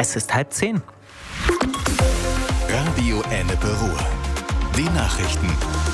Es ist 9:30. Radio Ennepe Ruhr. Die Nachrichten.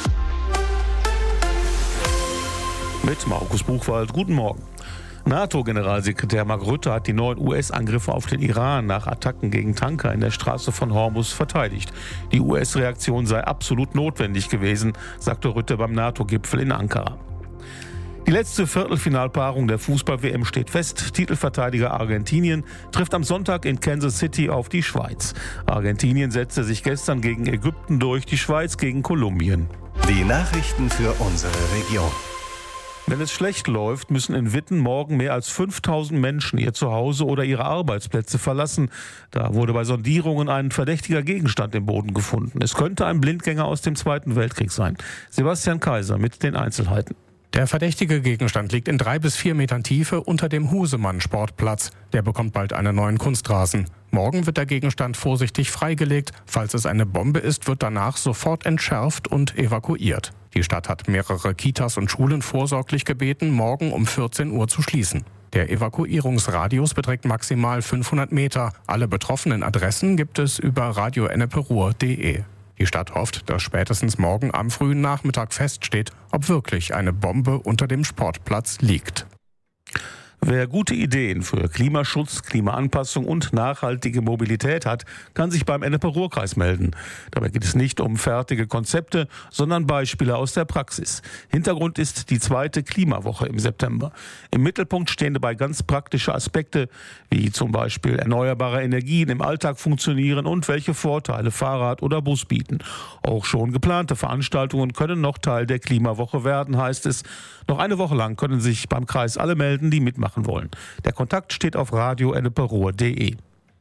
Mit Markus Buchwald. Guten Morgen. NATO-Generalsekretär Mark Rutte hat die neuen US-Angriffe auf den Iran nach Attacken gegen Tanker in der Straße von Hormuz verteidigt. Die US-Reaktion sei absolut notwendig gewesen, sagte Rutte beim NATO-Gipfel in Ankara. Die letzte Viertelfinalpaarung der Fußball-WM steht fest. Titelverteidiger Argentinien trifft am Sonntag in Kansas City auf die Schweiz. Argentinien setzte sich gestern gegen Ägypten durch, die Schweiz gegen Kolumbien. Die Nachrichten für unsere Region. Wenn es schlecht läuft, müssen in Witten morgen mehr als 5000 Menschen ihr Zuhause oder ihre Arbeitsplätze verlassen. Da wurde bei Sondierungen ein verdächtiger Gegenstand im Boden gefunden. Es könnte ein Blindgänger aus dem Zweiten Weltkrieg sein. Sebastian Kaiser mit den Einzelheiten. Der verdächtige Gegenstand liegt in 3 bis 4 Metern Tiefe unter dem Husemann-Sportplatz. Der bekommt bald einen neuen Kunstrasen. Morgen wird der Gegenstand vorsichtig freigelegt. Falls es eine Bombe ist, wird danach sofort entschärft und evakuiert. Die Stadt hat mehrere Kitas und Schulen vorsorglich gebeten, morgen um 14 Uhr zu schließen. Der Evakuierungsradius beträgt maximal 500 Meter. Alle betroffenen Adressen gibt es über radioenneperuhr.de. Die Stadt hofft, dass spätestens morgen am frühen Nachmittag feststeht, ob wirklich eine Bombe unter dem Sportplatz liegt. Wer gute Ideen für Klimaschutz, Klimaanpassung und nachhaltige Mobilität hat, kann sich beim Ennepe-Ruhr-Kreis melden. Dabei geht es nicht um fertige Konzepte, sondern Beispiele aus der Praxis. Hintergrund ist die 2. Klimawoche im September. Im Mittelpunkt stehen dabei ganz praktische Aspekte, wie zum Beispiel erneuerbare Energien im Alltag funktionieren und welche Vorteile Fahrrad oder Bus bieten. Auch schon geplante Veranstaltungen können noch Teil der Klimawoche werden, heißt es. Noch eine Woche lang können sich beim Kreis alle melden, die mitmachen wollen. Der Kontakt steht auf radioenneperuhr.de.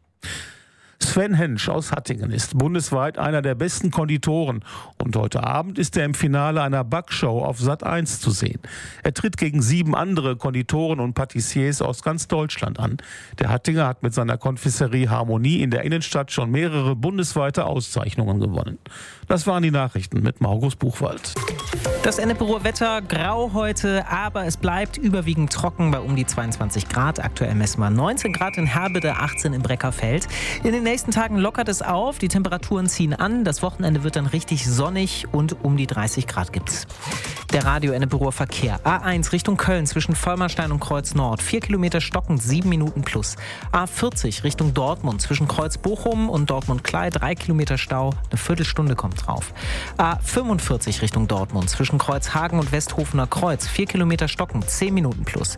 Sven Hensch aus Hattingen ist bundesweit einer der besten Konditoren und heute Abend ist er im Finale einer Backshow auf Sat.1 zu sehen. Er tritt gegen 7 andere Konditoren und Patissiers aus ganz Deutschland an. Der Hattinger hat mit seiner Konfiserie Harmonie in der Innenstadt schon mehrere bundesweite Auszeichnungen gewonnen. Das waren die Nachrichten mit Markus Buchwald. Das Ennepe-Ruhr Wetter grau heute, aber es bleibt überwiegend trocken bei um die 22 Grad. Aktuell messen wir 19 Grad in Herbede, 18 im Breckerfeld. In den nächsten Tagen lockert es auf, die Temperaturen ziehen an. Das Wochenende wird dann richtig sonnig und um die 30 Grad gibt's. Der Radio Ennepe-Ruhr Verkehr. A1 Richtung Köln zwischen Vollmerstein und Kreuz Nord. 4 Kilometer stockend, 7 Minuten plus. A40 Richtung Dortmund zwischen Kreuz Bochum und Dortmund-Klei. 3 Kilometer Stau, eine Viertelstunde kommt drauf. A45 Richtung Dortmund zwischen Kreuzhagen und Westhofener Kreuz. 4 Kilometer stockend, 10 Minuten plus.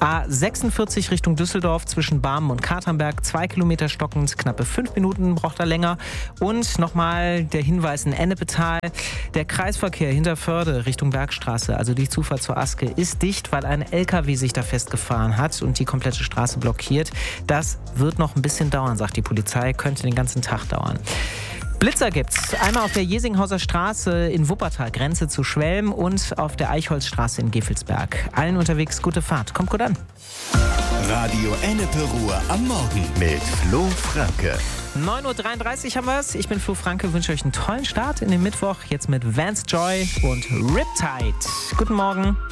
A46 Richtung Düsseldorf zwischen Barmen und Katernberg. 2 Kilometer stockend, knappe 5 Minuten braucht er länger. Und nochmal der Hinweis in Ennepetal. Der Kreisverkehr hinter Förde Richtung Bergstraße, also die Zufahrt zur Aske, ist dicht, weil ein LKW sich da festgefahren hat und die komplette Straße blockiert. Das wird noch ein bisschen dauern, sagt die Polizei, könnte den ganzen Tag dauern. Blitzer gibt's. Einmal auf der Jesinghauser Straße in Wuppertal, Grenze zu Schwelm, und auf der Eichholzstraße in Gevelsberg. Allen unterwegs gute Fahrt. Kommt gut an. Radio Ennepe Ruhr am Morgen mit Flo Franke. 9:33 Uhr haben wir's. Ich bin Flo Franke, wünsche euch einen tollen Start in den Mittwoch. Jetzt mit Vance Joy und Riptide. Guten Morgen.